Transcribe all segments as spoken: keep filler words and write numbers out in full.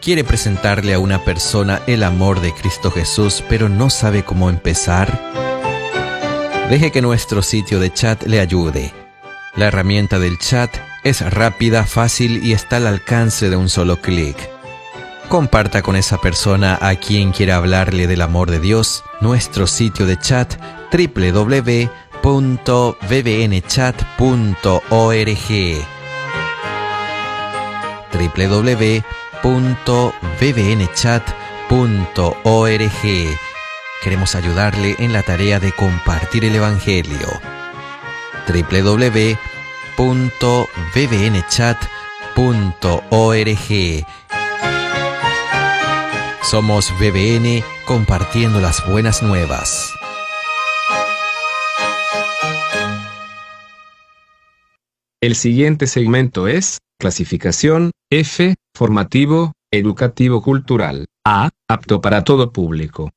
¿Quiere presentarle a una persona el amor de Cristo Jesús, pero no sabe cómo empezar? Deje que nuestro sitio de chat le ayude. La herramienta del chat es rápida, fácil y está al alcance de un solo clic. Comparta con esa persona a quien quiera hablarle del amor de Dios nuestro sitio de chat doble u doble u doble u punto v v n chat punto org doble u doble u doble u punto v v n chat punto org. Queremos ayudarle en la tarea de compartir el Evangelio. doble u doble u doble u punto v v n chat punto org. Somos V V N, compartiendo las buenas nuevas. El siguiente segmento es clasificación F, formativo, educativo cultural. A, apto para todo público.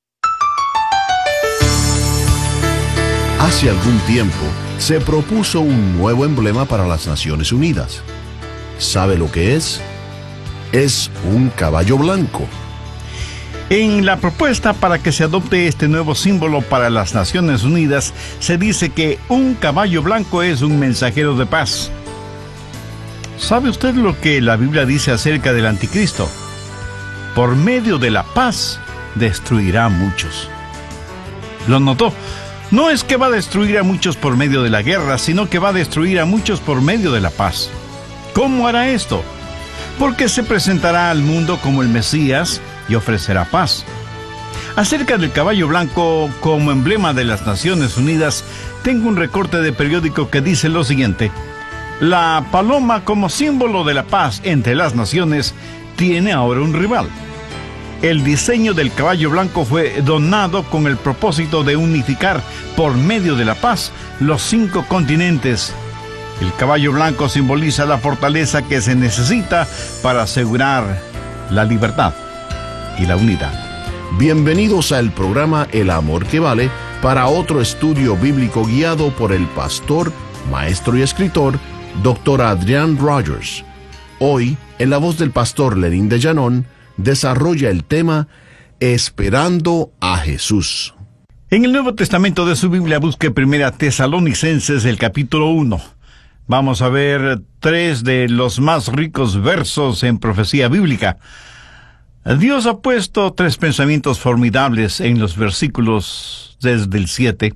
Hace algún tiempo se propuso un nuevo emblema para las Naciones Unidas. ¿Sabe lo que es? Es un caballo blanco. En la propuesta para que se adopte este nuevo símbolo para las Naciones Unidas, se dice que un caballo blanco es un mensajero de paz. ¿Sabe usted lo que la Biblia dice acerca del anticristo? Por medio de la paz, destruirá a muchos. ¿Lo notó? No es que va a destruir a muchos por medio de la guerra, sino que va a destruir a muchos por medio de la paz. ¿Cómo hará esto? Porque se presentará al mundo como el Mesías y ofrecerá paz. Acerca del caballo blanco como emblema de las Naciones Unidas, tengo un recorte de periódico que dice lo siguiente: la paloma como símbolo de la paz entre las naciones tiene ahora un rival. El diseño del caballo blanco fue donado con el propósito de unificar por medio de la paz los cinco continentes. El caballo blanco simboliza la fortaleza que se necesita para asegurar la libertad y la unidad. Bienvenidos al programa El Amor que Vale, para otro estudio bíblico guiado por el pastor, maestro y escritor, doctor Adrian Rogers. Hoy, en la voz del pastor Lenín de Llanón, desarrolla el tema Esperando a Jesús. En el Nuevo Testamento de su Biblia, busque Primera Tesalonicenses, el capítulo uno. Vamos a ver tres de los más ricos versos en profecía bíblica. Dios ha puesto tres pensamientos formidables en los versículos desde el siete.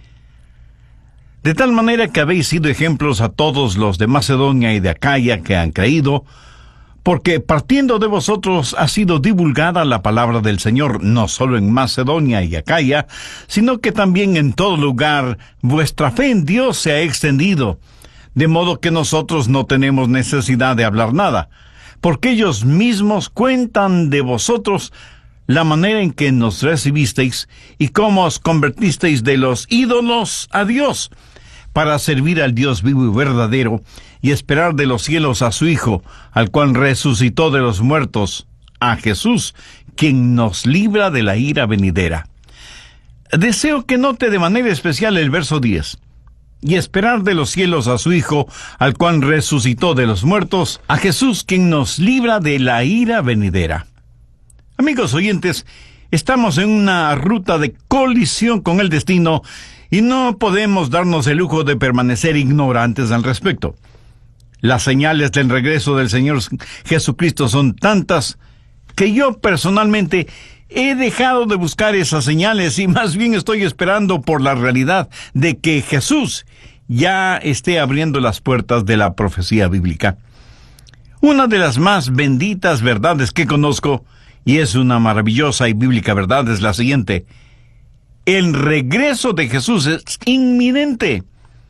De tal manera que habéis sido ejemplos a todos los de Macedonia y de Acaya que han creído, porque partiendo de vosotros ha sido divulgada la palabra del Señor, no solo en Macedonia y Acaya, sino que también en todo lugar vuestra fe en Dios se ha extendido, de modo que nosotros no tenemos necesidad de hablar nada, porque ellos mismos cuentan de vosotros la manera en que nos recibisteis y cómo os convertisteis de los ídolos a Dios, para servir al Dios vivo y verdadero, y esperar de los cielos a su Hijo, al cual resucitó de los muertos, a Jesús, quien nos libra de la ira venidera. Deseo que note de manera especial el verso diez. Y esperar de los cielos a su Hijo, al cual resucitó de los muertos, a Jesús, quien nos libra de la ira venidera. Amigos oyentes, estamos en una ruta de colisión con el destino, y no podemos darnos el lujo de permanecer ignorantes al respecto. Las señales del regreso del Señor Jesucristo son tantas que yo personalmente he dejado de buscar esas señales y más bien estoy esperando por la realidad de que Jesús ya esté abriendo las puertas de la profecía bíblica. Una de las más benditas verdades que conozco, y es una maravillosa y bíblica verdad, es la siguiente: el regreso de Jesús es inminente.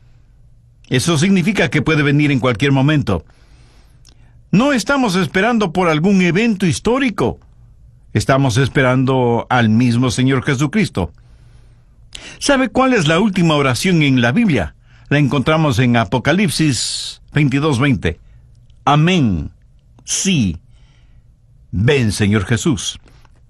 Eso significa que puede venir en cualquier momento. No estamos esperando por algún evento histórico. Estamos esperando al mismo Señor Jesucristo. ¿Sabe cuál es la última oración en la Biblia? La encontramos en Apocalipsis veintidós veinte. Amén. Sí. Ven, Señor Jesús.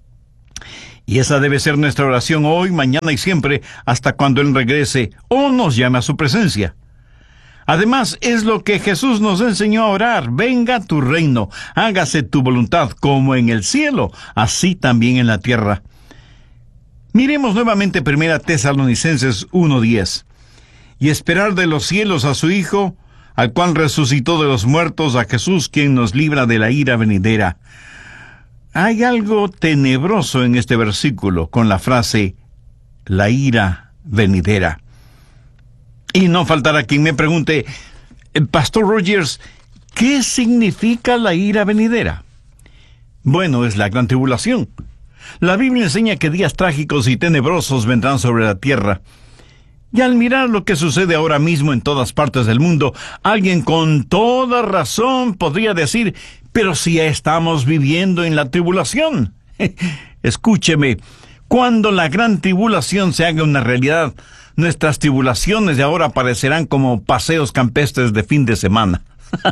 Y esa debe ser nuestra oración hoy, mañana y siempre, hasta cuando Él regrese o nos llame a su presencia. Además, es lo que Jesús nos enseñó a orar: venga tu reino, hágase tu voluntad como en el cielo, así también en la tierra. Miremos nuevamente Primera Tesalonicenses uno diez. Y esperar de los cielos a su Hijo, al cual resucitó de los muertos, a Jesús, quien nos libra de la ira venidera. Hay algo tenebroso en este versículo con la frase la ira venidera. Y no faltará quien me pregunte: Pastor Rogers, ¿qué significa la ira venidera? Bueno, es la gran tribulación. La Biblia enseña que días trágicos y tenebrosos vendrán sobre la tierra. Y al mirar lo que sucede ahora mismo en todas partes del mundo, alguien con toda razón podría decir: pero si ya estamos viviendo en la tribulación. Escúcheme, cuando la gran tribulación se haga una realidad, nuestras tribulaciones de ahora parecerán como paseos campestres de fin de semana.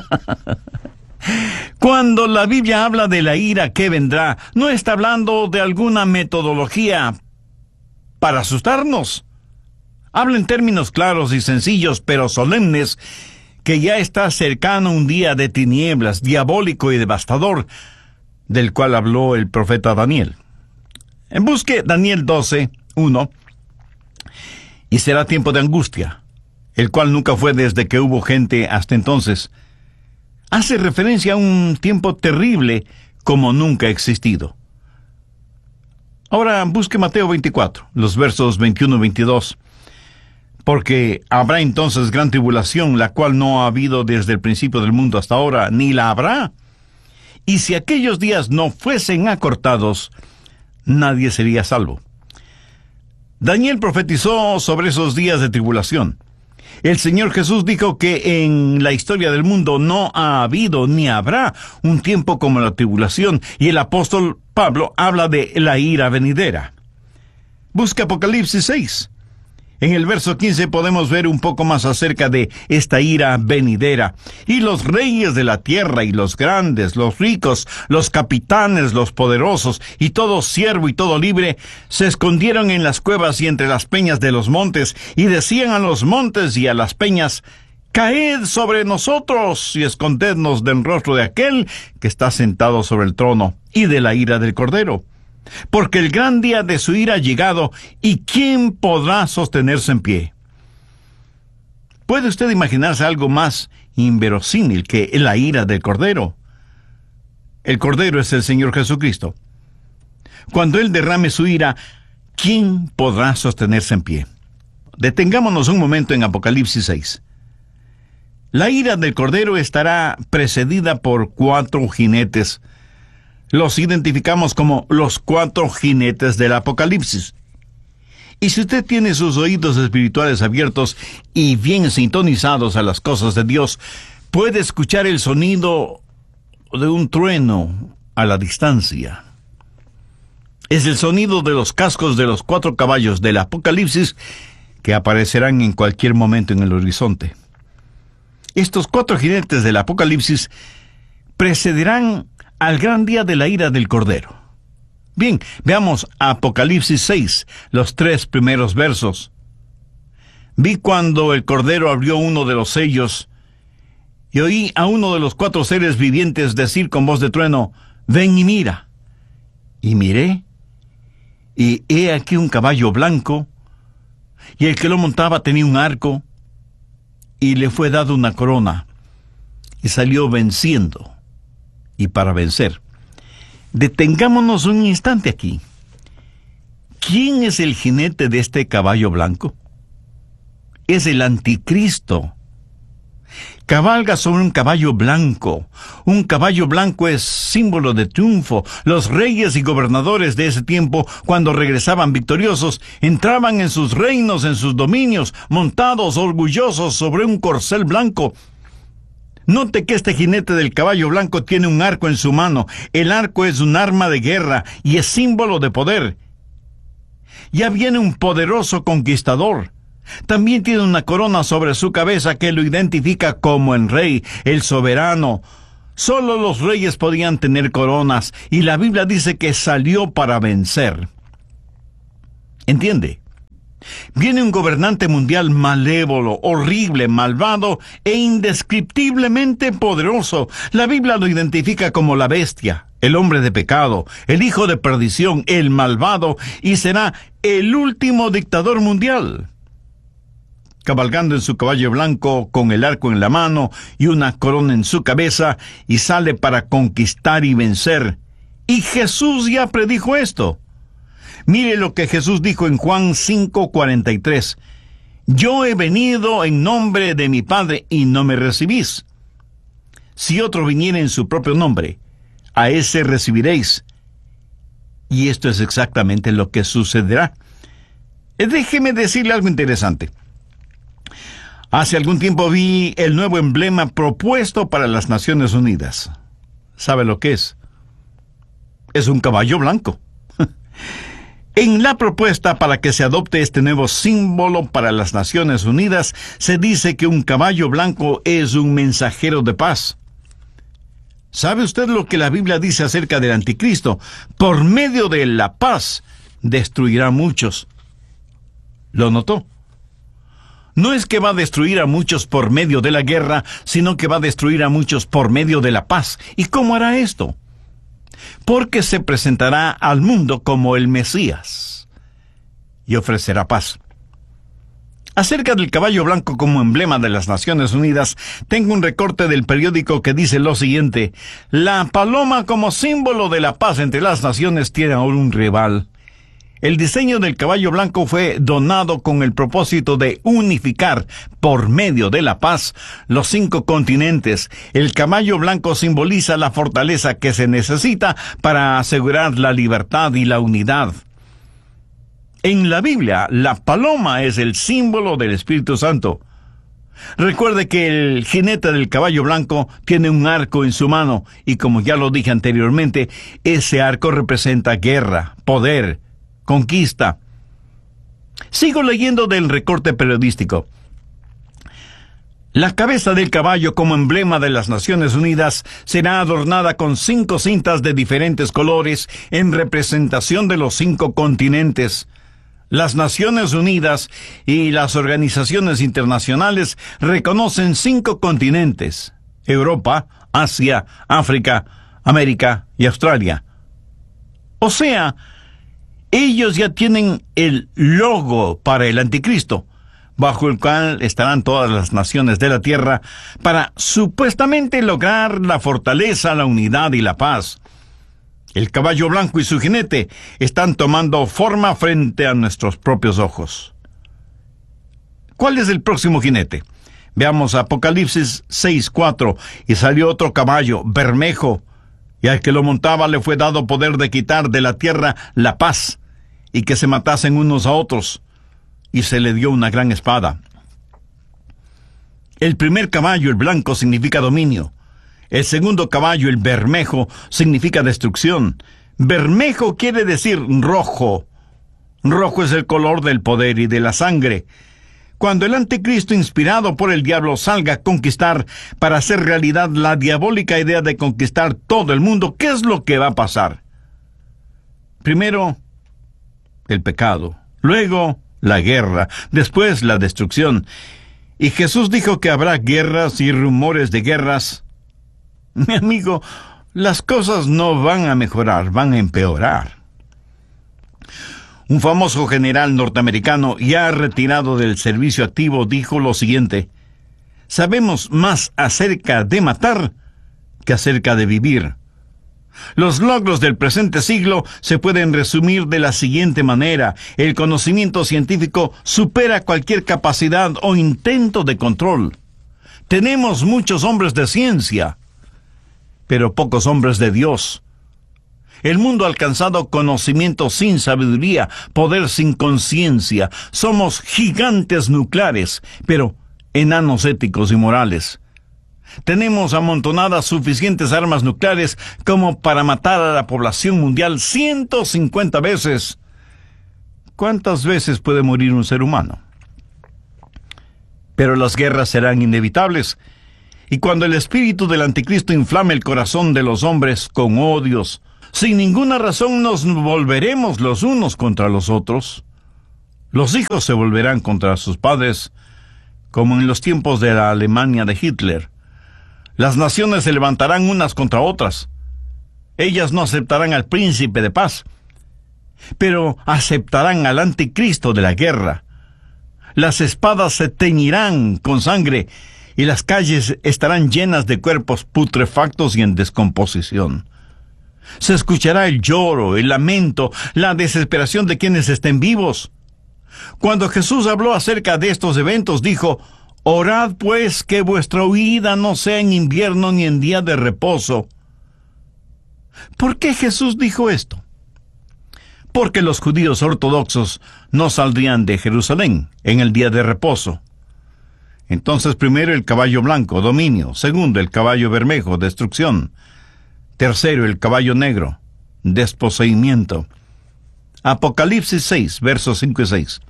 Cuando la Biblia habla de la ira que vendrá, no está hablando de alguna metodología para asustarnos. Habla en términos claros y sencillos, pero solemnes, que ya está cercano un día de tinieblas, diabólico y devastador, del cual habló el profeta Daniel. Busque Daniel doce, uno. Y será tiempo de angustia, el cual nunca fue desde que hubo gente hasta entonces. Hace referencia a un tiempo terrible como nunca ha existido. Ahora busque Mateo veinticuatro, los versos veintiuno y veintidós. Porque habrá entonces gran tribulación, la cual no ha habido desde el principio del mundo hasta ahora, ni la habrá. Y si aquellos días no fuesen acortados, nadie sería salvo. Daniel profetizó sobre esos días de tribulación. El Señor Jesús dijo que en la historia del mundo no ha habido ni habrá un tiempo como la tribulación, y el apóstol Pablo habla de la ira venidera. Busca Apocalipsis seis. En el verso quince podemos ver un poco más acerca de esta ira venidera. Y los reyes de la tierra, y los grandes, los ricos, los capitanes, los poderosos, y todo siervo y todo libre, se escondieron en las cuevas y entre las peñas de los montes, y decían a los montes y a las peñas: caed sobre nosotros, y escondednos del rostro de aquel que está sentado sobre el trono, y de la ira del Cordero. Porque el gran día de su ira ha llegado, ¿y quién podrá sostenerse en pie? ¿Puede usted imaginarse algo más inverosímil que la ira del Cordero? El Cordero es el Señor Jesucristo. Cuando Él derrame su ira, ¿quién podrá sostenerse en pie? Detengámonos un momento en Apocalipsis seis. La ira del Cordero estará precedida por cuatro jinetes. Los identificamos como los cuatro jinetes del Apocalipsis. Y si usted tiene sus oídos espirituales abiertos y bien sintonizados a las cosas de Dios, puede escuchar el sonido de un trueno a la distancia. Es el sonido de los cascos de los cuatro caballos del Apocalipsis que aparecerán en cualquier momento en el horizonte. Estos cuatro jinetes del Apocalipsis precederán al gran día de la ira del Cordero. Bien, veamos Apocalipsis seis, los tres primeros versos. Vi cuando el Cordero abrió uno de los sellos, y oí a uno de los cuatro seres vivientes decir con voz de trueno: ven y mira. Y miré, y he aquí un caballo blanco, y el que lo montaba tenía un arco, y le fue dado una corona, y salió venciendo, y para vencer. Detengámonos un instante aquí. ¿Quién es el jinete de este caballo blanco? Es el anticristo. Cabalga sobre un caballo blanco. Un caballo blanco es símbolo de triunfo. Los reyes y gobernadores de ese tiempo, cuando regresaban victoriosos, entraban en sus reinos, en sus dominios, montados orgullosos sobre un corcel blanco. Note que este jinete del caballo blanco tiene un arco en su mano. El arco es un arma de guerra y es símbolo de poder. Ya viene un poderoso conquistador. También tiene una corona sobre su cabeza que lo identifica como el rey, el soberano. Solo los reyes podían tener coronas, y la Biblia dice que salió para vencer. ¿Entiende? Viene un gobernante mundial malévolo, horrible, malvado e indescriptiblemente poderoso. La Biblia lo identifica como la bestia, el hombre de pecado, el hijo de perdición, el malvado, y será el último dictador mundial. Cabalgando en su caballo blanco, con el arco en la mano y una corona en su cabeza, y sale para conquistar y vencer. Y Jesús ya predijo esto. Mire lo que Jesús dijo en Juan cinco cuarenta y tres. Yo he venido en nombre de mi Padre y no me recibís. Si otro viniera en su propio nombre, a ese recibiréis. Y esto es exactamente lo que sucederá. Déjeme decirle algo interesante. Hace algún tiempo vi el nuevo emblema propuesto para las Naciones Unidas. ¿Sabe lo que es? Es un caballo blanco. En la propuesta para que se adopte este nuevo símbolo para las Naciones Unidas, se dice que un caballo blanco es un mensajero de paz. ¿Sabe usted lo que la Biblia dice acerca del anticristo? Por medio de la paz, destruirá a muchos. ¿Lo notó? No es que va a destruir a muchos por medio de la guerra, sino que va a destruir a muchos por medio de la paz. ¿Y cómo hará esto? Porque se presentará al mundo como el Mesías y ofrecerá paz. Acerca del caballo blanco como emblema de las Naciones Unidas, tengo un recorte del periódico que dice lo siguiente: la paloma como símbolo de la paz entre las naciones tiene ahora un rival. El diseño del caballo blanco fue donado con el propósito de unificar, por medio de la paz, los cinco continentes. El caballo blanco simboliza la fortaleza que se necesita para asegurar la libertad y la unidad. En la Biblia, la paloma es el símbolo del Espíritu Santo. Recuerde que el jinete del caballo blanco tiene un arco en su mano, y como ya lo dije anteriormente, ese arco representa guerra, poder, conquista. Sigo leyendo del recorte periodístico. La cabeza del caballo como emblema de las Naciones Unidas será adornada con cinco cintas de diferentes colores en representación de los cinco continentes. Las Naciones Unidas y las organizaciones internacionales reconocen cinco continentes: Europa, Asia, África, América y Australia. O sea, ellos ya tienen el logo para el anticristo, bajo el cual estarán todas las naciones de la tierra para supuestamente lograr la fortaleza, la unidad y la paz. El caballo blanco y su jinete están tomando forma frente a nuestros propios ojos. ¿Cuál es el próximo jinete? Veamos Apocalipsis seis cuatro. Y salió otro caballo, bermejo, y al que lo montaba le fue dado poder de quitar de la tierra la paz, y que se matasen unos a otros, y se le dio una gran espada. El primer caballo, el blanco, significa dominio. El segundo caballo, el bermejo, significa destrucción. Bermejo quiere decir rojo. Rojo es el color del poder y de la sangre. Cuando el anticristo, inspirado por el diablo, salga a conquistar para hacer realidad la diabólica idea de conquistar todo el mundo, ¿qué es lo que va a pasar? Primero, el pecado. Luego, la guerra. Después, la destrucción. Y Jesús dijo que habrá guerras y rumores de guerras. Mi amigo, las cosas no van a mejorar, van a empeorar. Un famoso general norteamericano, ya retirado del servicio activo, dijo lo siguiente: sabemos más acerca de matar que acerca de vivir. Los logros del presente siglo se pueden resumir de la siguiente manera: el conocimiento científico supera cualquier capacidad o intento de control. Tenemos muchos hombres de ciencia, pero pocos hombres de Dios. El mundo ha alcanzado conocimiento sin sabiduría, poder sin conciencia. Somos gigantes nucleares, pero enanos éticos y morales. Tenemos amontonadas suficientes armas nucleares como para matar a la población mundial ciento cincuenta veces. ¿Cuántas veces puede morir un ser humano? Pero las guerras serán inevitables. Y cuando el espíritu del anticristo inflame el corazón de los hombres con odios, sin ninguna razón nos volveremos los unos contra los otros. Los hijos se volverán contra sus padres, como en los tiempos de la Alemania de Hitler. Las naciones se levantarán unas contra otras. Ellas no aceptarán al príncipe de paz, pero aceptarán al anticristo de la guerra. Las espadas se teñirán con sangre y las calles estarán llenas de cuerpos putrefactos y en descomposición. Se escuchará el lloro, el lamento, la desesperación de quienes estén vivos. Cuando Jesús habló acerca de estos eventos, dijo: «Orad pues que vuestra huida no sea en invierno ni en día de reposo». ¿Por qué Jesús dijo esto? Porque los judíos ortodoxos no saldrían de Jerusalén en el día de reposo. Entonces, primero el caballo blanco, dominio; segundo el caballo bermejo, destrucción; tercero el caballo negro, desposeimiento. Apocalipsis seis, versos cinco y seis.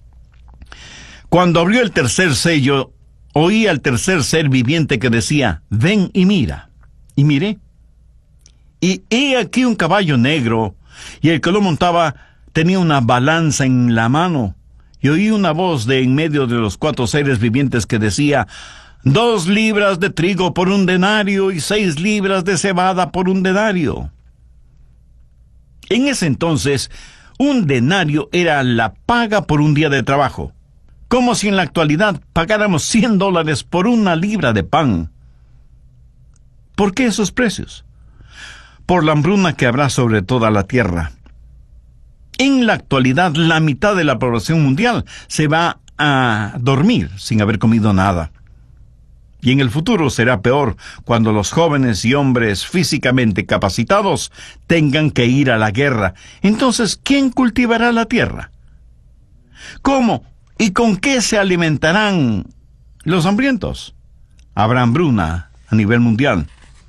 Cuando abrió el tercer sello, oí al tercer ser viviente que decía: «Ven y mira». Y miré, y he aquí un caballo negro, y el que lo montaba tenía una balanza en la mano. Y oí una voz de en medio de los cuatro seres vivientes que decía: «Dos libras de trigo por un denario, y seis libras de cebada por un denario». En ese entonces, un denario era la paga por un día de trabajo, como si en la actualidad pagáramos cien dólares por una libra de pan. ¿Por qué esos precios? Por la hambruna que habrá sobre toda la tierra. En la actualidad, la mitad de la población mundial se va a dormir sin haber comido nada. Y en el futuro será peor cuando los jóvenes y hombres físicamente capacitados tengan que ir a la guerra. Entonces, ¿quién cultivará la tierra? ¿Cómo y con qué se alimentarán los hambrientos? Habrá hambruna a nivel mundial.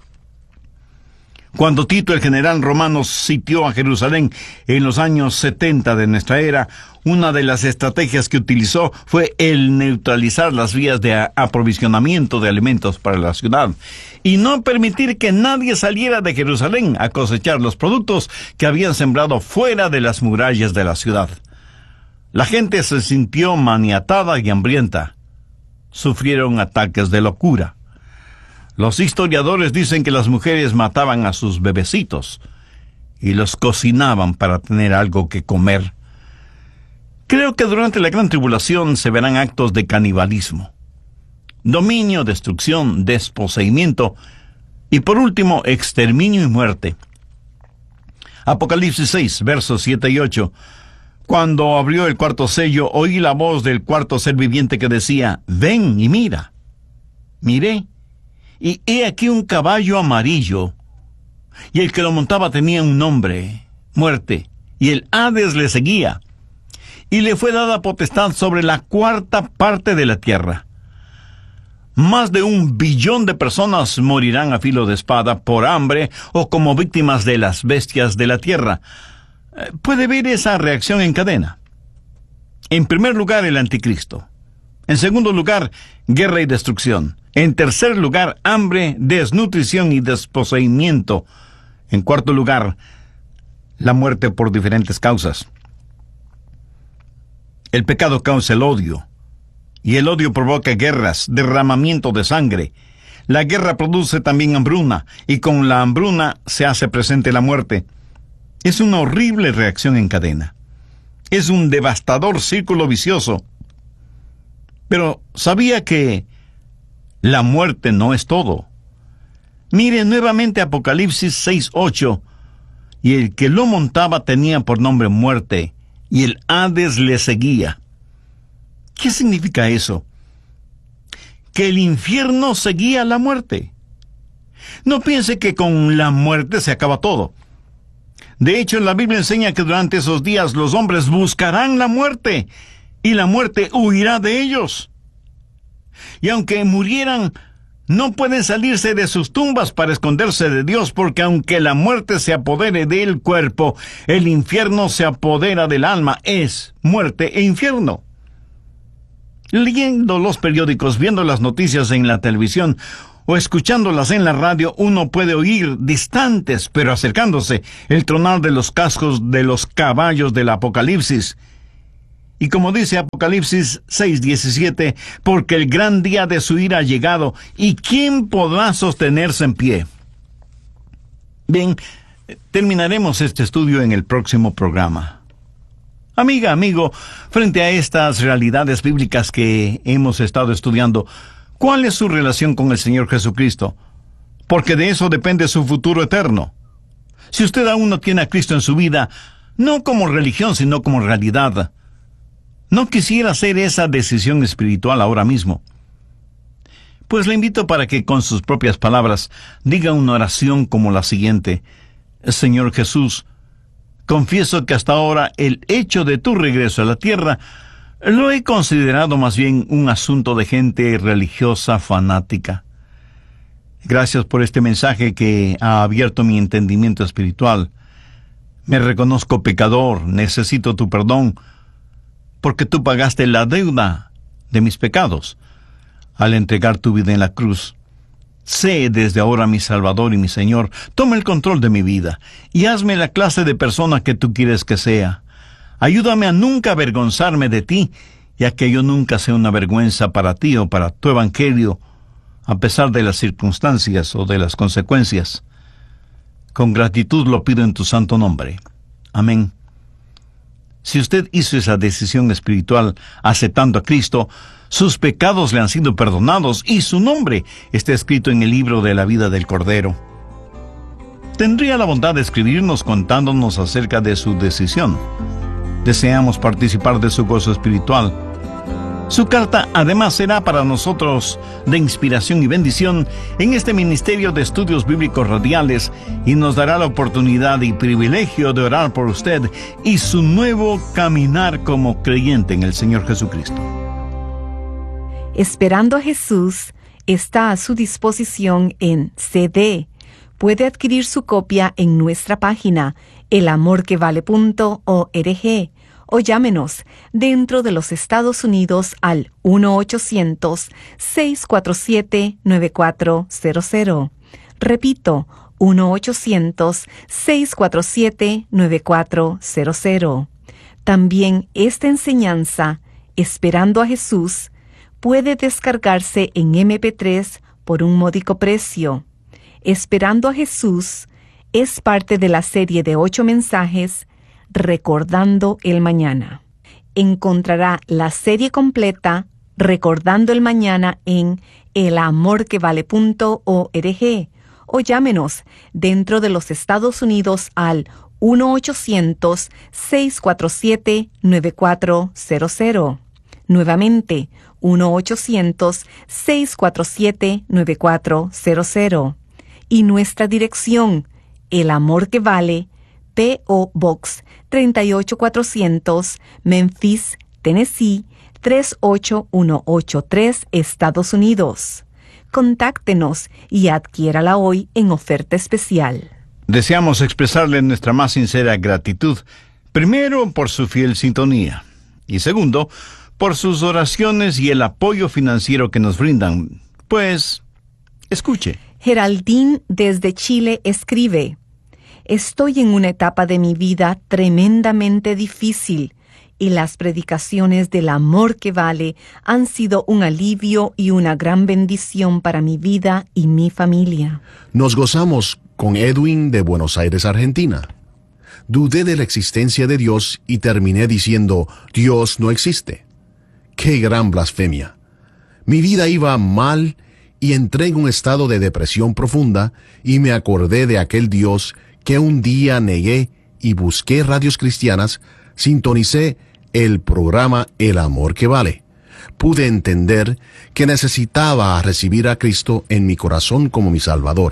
Cuando Tito, el general romano, sitió a Jerusalén en los años setenta de nuestra era, una de las estrategias que utilizó fue el neutralizar las vías de aprovisionamiento de alimentos para la ciudad y no permitir que nadie saliera de Jerusalén a cosechar los productos que habían sembrado fuera de las murallas de la ciudad. La gente se sintió maniatada y hambrienta. Sufrieron ataques de locura. Los historiadores dicen que las mujeres mataban a sus bebecitos y los cocinaban para tener algo que comer. Creo que durante la gran tribulación se verán actos de canibalismo, dominio, destrucción, desposeimiento y por último, exterminio y muerte. Apocalipsis seis, versos siete y ocho. Cuando abrió el cuarto sello, oí la voz del cuarto ser viviente que decía: «Ven y mira». Miré, y he aquí un caballo amarillo, y el que lo montaba tenía un nombre: Muerte, y el Hades le seguía, y le fue dada potestad sobre la cuarta parte de la tierra. Más de un billón de personas morirán a filo de espada, por hambre o como víctimas de las bestias de la tierra. Puede ver esa reacción en cadena. En primer lugar, el anticristo. En segundo lugar, guerra y destrucción. En tercer lugar, hambre, desnutrición y desposeimiento. En cuarto lugar, la muerte por diferentes causas. El pecado causa el odio, y el odio provoca guerras, derramamiento de sangre. La guerra produce también hambruna, y con la hambruna se hace presente la muerte. Es una horrible reacción en cadena. Es un devastador círculo vicioso. Pero ¿sabía que la muerte no es todo? Mire nuevamente Apocalipsis seis ocho. Y el que lo montaba tenía por nombre Muerte, y el Hades le seguía. ¿Qué significa eso? Que el infierno seguía a la muerte. No piense que con la muerte se acaba todo. De hecho, la Biblia enseña que durante esos días los hombres buscarán la muerte, y la muerte huirá de ellos. Y aunque murieran, no pueden salirse de sus tumbas para esconderse de Dios, porque aunque la muerte se apodere del cuerpo, el infierno se apodera del alma. Es muerte e infierno. Leyendo los periódicos, viendo las noticias en la televisión o escuchándolas en la radio, uno puede oír distantes, pero acercándose, el tronar de los cascos de los caballos del Apocalipsis. Y como dice Apocalipsis seis diecisiete, porque el gran día de su ira ha llegado, ¿y quién podrá sostenerse en pie? Bien, terminaremos este estudio en el próximo programa. Amiga, amigo, frente a estas realidades bíblicas que hemos estado estudiando, ¿cuál es su relación con el Señor Jesucristo? Porque de eso depende su futuro eterno. Si usted aún no tiene a Cristo en su vida, no como religión, sino como realidad, ¿no quisiera hacer esa decisión espiritual ahora mismo? Pues le invito para que con sus propias palabras diga una oración como la siguiente: Señor Jesús, confieso que hasta ahora el hecho de tu regreso a la tierra lo he considerado más bien un asunto de gente religiosa fanática. Gracias por este mensaje que ha abierto mi entendimiento espiritual. Me reconozco pecador, necesito tu perdón, porque tú pagaste la deuda de mis pecados al entregar tu vida en la cruz. Sé desde ahora mi Salvador y mi Señor. Toma el control de mi vida y hazme la clase de persona que tú quieres que sea. Ayúdame a nunca avergonzarme de ti, y a que yo nunca sea una vergüenza para ti o para tu evangelio, a pesar de las circunstancias o de las consecuencias. Con gratitud lo pido en tu santo nombre. Amén. Si usted hizo esa decisión espiritual aceptando a Cristo, sus pecados le han sido perdonados y su nombre está escrito en el libro de la vida del Cordero. ¿Tendría la bondad de escribirnos contándonos acerca de su decisión? Deseamos participar de su gozo espiritual. Su carta además será para nosotros de inspiración y bendición en este Ministerio de Estudios Bíblicos Radiales, y nos dará la oportunidad y privilegio de orar por usted y su nuevo caminar como creyente en el Señor Jesucristo. Esperando a Jesús está a su disposición en C D. Puede adquirir su copia en nuestra página el amor que vale punto org o llámenos dentro de los Estados Unidos al uno ochocientos, seis cuatro siete, nueve cuatro cero cero. Repito, uno ochocientos, seis cuatro siete, nueve cuatro cero cero. También esta enseñanza, Esperando a Jesús, puede descargarse en eme pe tres por un módico precio. Esperando a Jesús es parte de la serie de ocho mensajes Recordando el Mañana. Encontrará la serie completa Recordando el Mañana en el amor que vale punto org o llámenos dentro de los Estados Unidos al uno ochocientos, seis cuatro siete, nueve cuatro cero cero. Nuevamente, uno ochocientos, seis cuatro siete, nueve cuatro cero cero. Y nuestra dirección, El Amor que Vale, P O Box tres ocho cuatrocientos, Memphis, Tennessee tres ocho uno ocho tres, Estados Unidos. Contáctenos y adquiérala hoy en oferta especial. Deseamos expresarle nuestra más sincera gratitud, primero por su fiel sintonía y segundo, por sus oraciones y el apoyo financiero que nos brindan. Pues, escuche. Geraldine desde Chile escribe: Estoy en una etapa de mi vida tremendamente difícil y las predicaciones del amor que vale han sido un alivio y una gran bendición para mi vida y mi familia. Nos gozamos con Edwin de Buenos Aires, Argentina. Dudé de la existencia de Dios y terminé diciendo, Dios no existe. ¡Qué gran blasfemia! Mi vida iba mal y entré en un estado de depresión profunda y me acordé de aquel Dios que un día negué y busqué radios cristianas, sintonicé el programa El Amor que Vale. Pude entender que necesitaba recibir a Cristo en mi corazón como mi Salvador.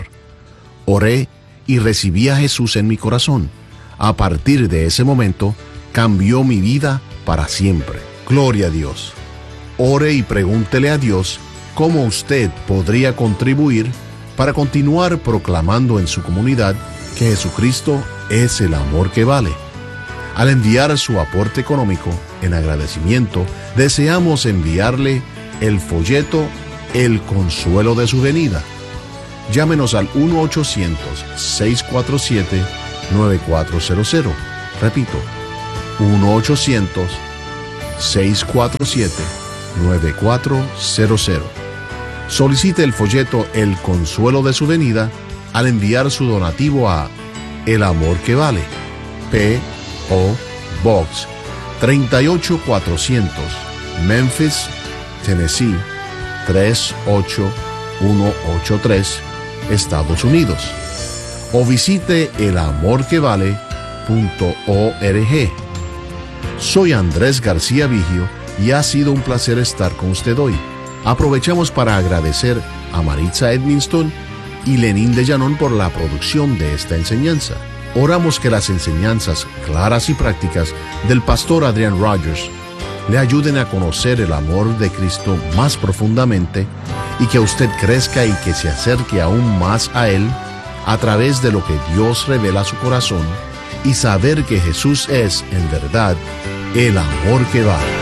Oré y recibí a Jesús en mi corazón. A partir de ese momento, cambió mi vida para siempre. Gloria a Dios. Ore y pregúntele a Dios cómo usted podría contribuir para continuar proclamando en su comunidad que Jesucristo es el amor que vale. Al enviar su aporte económico en agradecimiento, deseamos enviarle el folleto El Consuelo de su Venida. Llámenos al uno ochocientos, seis cuatro siete, nueve cuatro cero cero. Repito, uno ochocientos, seis cuatro siete, nueve cuatro cero cero. Solicite el folleto El Consuelo de su Venida al enviar su donativo a El Amor que Vale, P O Box treinta y ocho cuatrocientos, Memphis, Tennessee tres ocho uno ocho tres, Estados Unidos. O visite el amor que vale punto org. Soy Andrés García Vigio y ha sido un placer estar con usted hoy. Aprovechamos para agradecer a Maritza Edmiston y Lenín de Llanón por la producción de esta enseñanza. Oramos que las enseñanzas claras y prácticas del pastor Adrian Rogers le ayuden a conocer el amor de Cristo más profundamente y que usted crezca y que se acerque aún más a Él a través de lo que Dios revela a su corazón y saber que Jesús es, en verdad, el amor que vale.